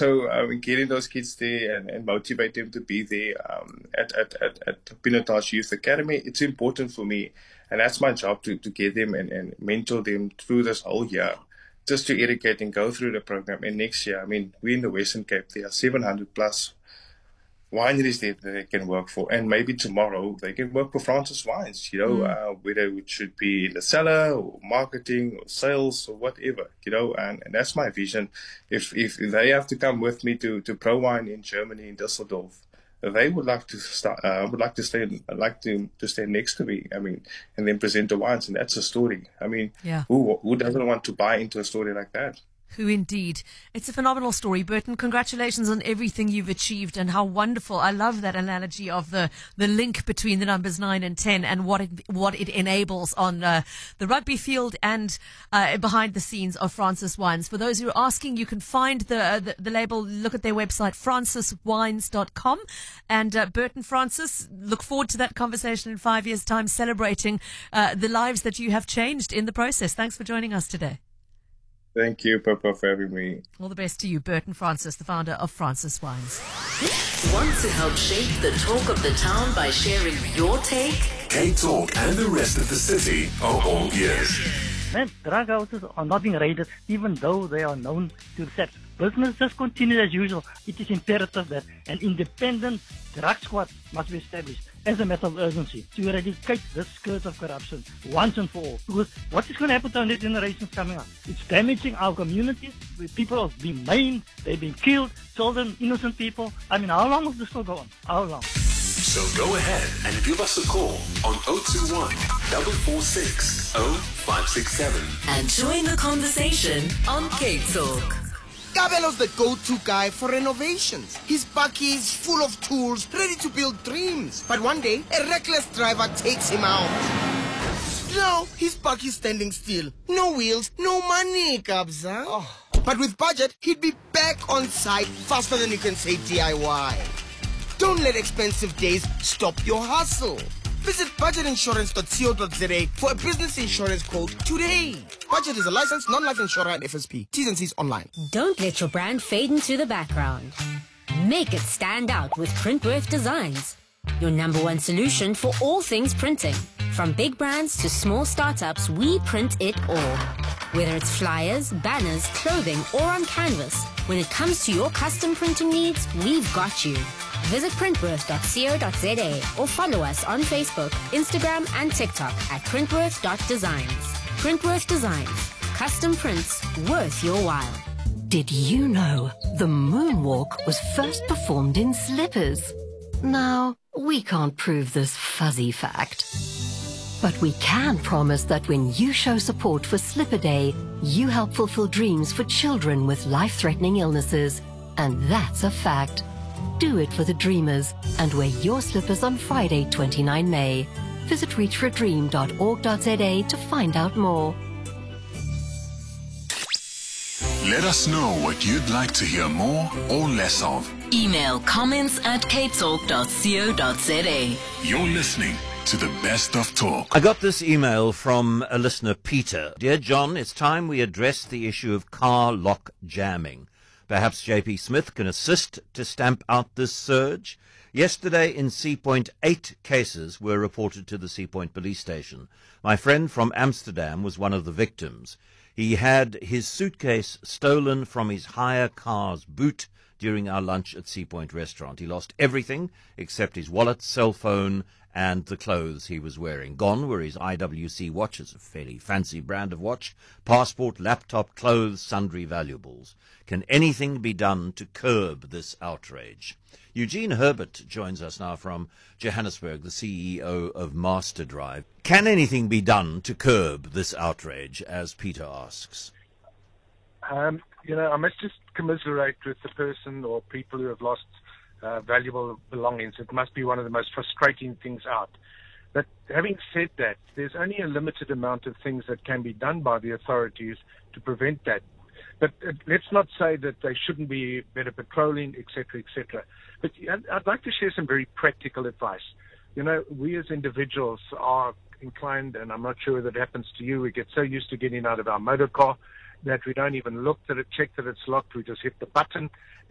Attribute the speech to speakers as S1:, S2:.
S1: So getting those kids there and motivate them to be there at Pinotage Youth Academy, it's important for me. And that's my job to get them and mentor them through this whole year, just to educate and go through the program. And next year, I mean, we're in the Western Cape, there are 700 plus wineries there that they can work for. And maybe tomorrow they can work for Francis Wines, whether it should be in the cellar or marketing or sales or whatever, and that's my vision. If they have to come with me to Pro Wine in Germany, in Düsseldorf, they would like to start. Would like to stay. I'd like to stay next to me. I mean, and then present the wines, and that's a story. I mean, who doesn't want to buy into a story like that?
S2: Who indeed. It's a phenomenal story, Burton. Congratulations on everything you've achieved and how wonderful. I love that analogy of the link between the numbers 9 and 10 and what it enables on the rugby field and behind the scenes of Francis Wines. For those who are asking, you can find the label, look at their website, franciswines.com. And Burton Francis, look forward to that conversation in 5 years' time, celebrating the lives that you have changed in the process. Thanks for joining us today.
S1: Thank you, Papa, for having me.
S2: All the best to you, Burton Francis, the founder of Francis Wines.
S3: Want to help shape the talk of the town by sharing your take?
S4: K-Talk and the rest of the city are all ears.
S5: Man, drug houses are not being raided, even though they are known to theft. Business just continues as usual. It is imperative that an independent drug squad must be established as a matter of urgency to eradicate this scourge of corruption once and for all. Because what is going to happen to our next generations coming up? It's damaging our communities. People are being maimed, they're being killed, children, innocent people. I mean, how long will this still go on? How long?
S4: So go ahead and give us a call on 021 446 0567
S3: and join the conversation on K-Talk.
S6: Kabelo's the go-to guy for renovations. His bakkie is full of tools, ready to build dreams. But one day, a reckless driver takes him out. Now, his bakkie's standing still. No wheels, no money, Kabza. But with budget, he'd be back on site faster than you can say DIY. Don't let expensive days stop your hustle. Visit budgetinsurance.co.za for a business insurance quote today. Budget is a licensed non-life insurer and FSP. T's and C's online.
S7: Don't let your brand fade into the background. Make it stand out with Printworth Designs, your #1 solution for all things printing. From big brands to small startups, we print it all. Whether it's flyers, banners, clothing, or on canvas, when it comes to your custom printing needs, we've got you. Visit printworth.co.za or follow us on Facebook, Instagram, and TikTok at printworth.designs. Printworth Designs. Custom prints worth your while.
S8: Did you know the moonwalk was first performed in slippers? Now, we can't prove this fuzzy fact. But we can promise that when you show support for Slipper Day, you help fulfill dreams for children with life-threatening illnesses. And that's a fact. Do it for the dreamers and wear your slippers on Friday, 29 May. Visit reachforadream.org.za to find out more.
S4: Let us know what you'd like to hear more or less of.
S3: Email comments@ktalk.co.za.
S4: You're listening to the best of talk.
S9: I got this email from a listener, Peter. Dear John, it's time we address the issue of car lock jamming. Perhaps JP Smith can assist to stamp out this surge. Yesterday in Sea Point, 8 cases were reported to the Sea Point police station. My friend from Amsterdam was one of the victims. He had his suitcase stolen from his hire car's boot during our lunch at Sea Point restaurant. He lost everything except his wallet, cell phone, and the clothes he was wearing. Gone were his IWC watches, a fairly fancy brand of watch, passport, laptop, clothes, sundry valuables. Can anything be done to curb this outrage? Eugene Herbert joins us now from Johannesburg, the CEO of Master Drive. Can anything be done to curb this outrage, as Peter asks?
S10: I must just commiserate with the person or people who have lost valuable belongings. It must be one of the most frustrating things out. But having said that, there's only a limited amount of things that can be done by the authorities to prevent that. But let's not say that they shouldn't be better patrolling, etc., etc. But I'd like to share some very practical advice. We as individuals are inclined, and I'm not sure that happens to you, we get so used to getting out of our motor car that we don't even look at it, check that it's locked, we just hit the button,